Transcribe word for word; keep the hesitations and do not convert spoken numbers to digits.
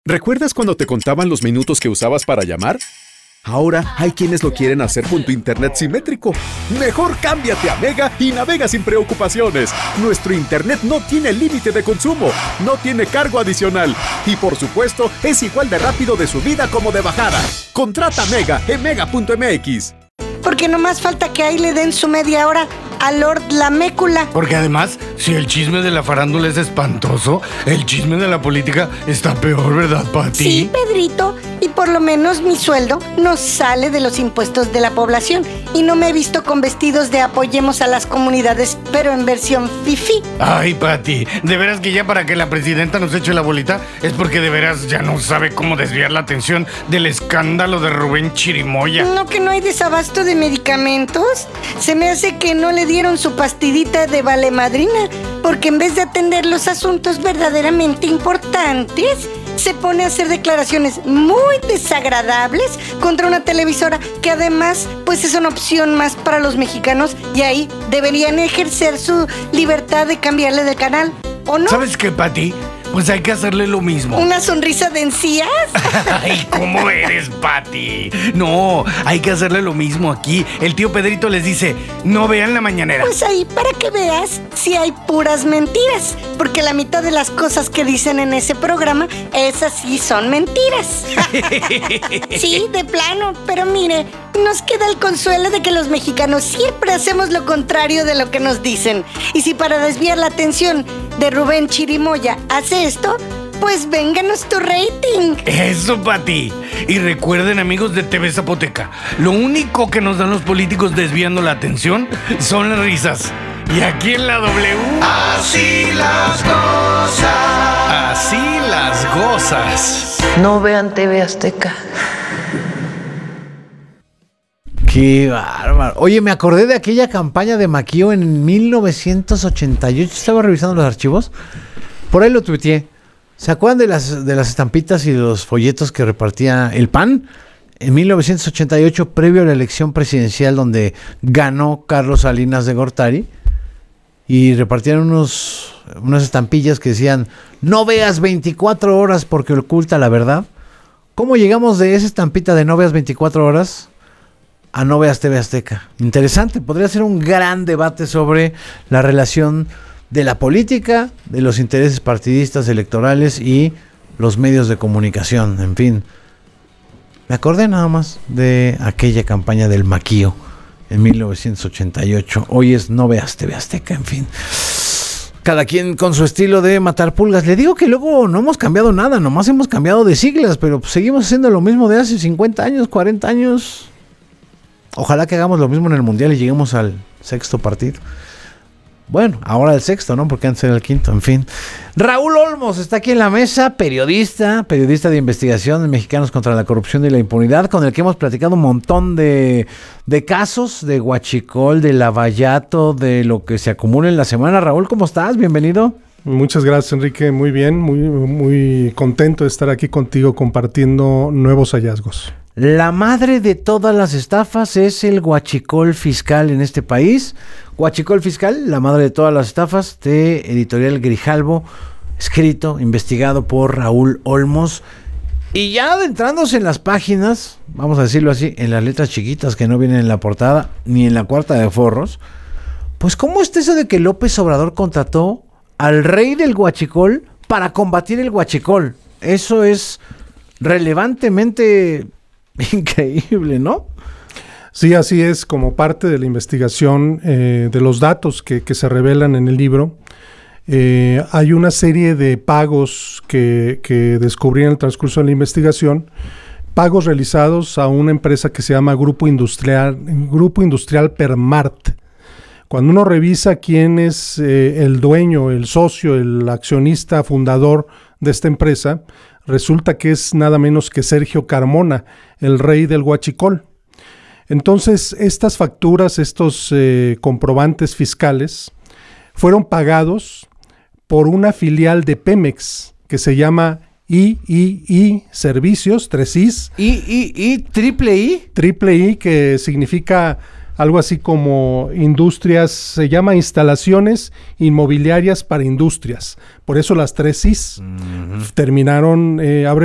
¿Recuerdas cuando te contaban los minutos que usabas para llamar? Ahora hay quienes lo quieren hacer con tu internet simétrico. Mejor cámbiate a Mega y navega sin preocupaciones. Nuestro internet no tiene límite de consumo, no tiene cargo adicional y, por supuesto, es igual de rápido de subida como de bajada. Contrata Mega en mega punto m x. Porque nomás falta que ahí le den su media hora a Lord Lamécula. Porque además, si el chisme de la farándula es espantoso, el chisme de la política está peor, ¿verdad, Pati? Sí, Pedrito, y por lo menos mi sueldo no sale de los impuestos de la población y no me he visto con vestidos de apoyemos a las comunidades, pero en versión fifí. Ay, Pati, de veras que ya para que la presidenta nos eche la bolita es porque de veras ya no sabe cómo desviar la atención del escándalo de Rubén Chirimoya. ¿No que no hay desabasto de medicamentos? Se me hace que no le dieron su pastillita de valemadrina, porque en vez de atender los asuntos verdaderamente importantes, se pone a hacer declaraciones muy desagradables contra una televisora que además pues es una opción más para los mexicanos y ahí deberían ejercer su libertad de cambiarle de canal, ¿o no? ¿Sabes qué, Pati? Pues hay que hacerle lo mismo. ¿Una sonrisa de encías? Ay, ¿cómo eres, Pati? No, hay que hacerle lo mismo aquí. El tío Pedrito les dice, no vean la mañanera. Pues ahí, para que veas si hay puras mentiras, porque la mitad de las cosas que dicen en ese programa, esas sí son mentiras. Sí, de plano, pero mire, nos queda el consuelo de que los mexicanos siempre hacemos lo contrario de lo que nos dicen. Y si para desviar la atención de Rubén Chirimoya hace esto, pues vénganos tu rating. Eso, Pati. Y recuerden, amigos de T V Zapoteca, lo único que nos dan los políticos desviando la atención son las risas. Y aquí en la W... Así las cosas. Así las gozas. No vean T V Azteca. Qué bárbaro. Oye, me acordé de aquella campaña de Maquio en mil novecientos ochenta y ocho. Estaba revisando los archivos. Por ahí lo tuiteé. ¿Se acuerdan de las, de las estampitas y los folletos que repartía el P A N? En mil novecientos ochenta y ocho, previo a la elección presidencial donde ganó Carlos Salinas de Gortari, y repartían unos, unas estampillas que decían, no veas veinticuatro horas porque oculta la verdad. ¿Cómo llegamos de esa estampita de no veas veinticuatro horas a no veas T V Azteca? Interesante, podría ser un gran debate sobre la relación de la política, de los intereses partidistas electorales y los medios de comunicación, en fin. Me acordé nada más de aquella campaña del Maquio en mil novecientos ochenta y ocho. Hoy es no veas T V Azteca, en fin. Cada quien con su estilo de matar pulgas. Le digo que luego no hemos cambiado nada, nomás hemos cambiado de siglas, pero pues seguimos haciendo lo mismo de hace cincuenta años, cuarenta años. Ojalá que hagamos lo mismo en el Mundial y lleguemos al sexto partido. Bueno, ahora el sexto, ¿no? Porque antes era el quinto, en fin. Raúl Olmos está aquí en la mesa, periodista, periodista de investigación de Mexicanos contra la Corrupción y la Impunidad, con el que hemos platicado un montón de, de casos, de Huachicol, de Lavallato, de lo que se acumula en la semana. Raúl, ¿cómo estás? Bienvenido. Muchas gracias, Enrique. Muy bien, muy, muy contento de estar aquí contigo compartiendo nuevos hallazgos. La madre de todas las estafas es el huachicol fiscal en este país. Huachicol fiscal, la madre de todas las estafas, de Editorial Grijalvo, escrito, investigado por Raúl Olmos. Y ya adentrándose en las páginas, vamos a decirlo así, en las letras chiquitas que no vienen en la portada ni en la cuarta de forros, pues ¿cómo está eso de que López Obrador contrató al rey del huachicol para combatir el huachicol? Eso es relevantemente increíble, ¿no? Sí, así es. Como parte de la investigación eh, de los datos que, que se revelan en el libro, eh, hay una serie de pagos que, que descubrí en el transcurso de la investigación, pagos realizados a una empresa que se llama Grupo Industrial, Grupo Industrial Permart. Cuando uno revisa quién es eh, el dueño, el socio, el accionista fundador de esta empresa, resulta que es nada menos que Sergio Carmona, el rey del huachicol. Entonces, estas facturas, estos eh, comprobantes fiscales, fueron pagados por una filial de Pemex que se llama I I I Servicios, tres Is. I I I, triple I. Triple I, que significa algo así como industrias, se llama instalaciones inmobiliarias para industrias. Por eso las tres Is. Uh-huh. Terminaron, eh, abre